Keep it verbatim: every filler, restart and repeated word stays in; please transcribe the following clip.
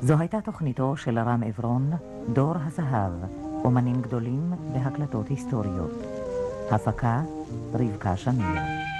זו הייתה תוכניתו של רם עברון, דור הזהב, אומנים גדולים בהקלטות היסטוריות. הפקה, רבקה שמיר.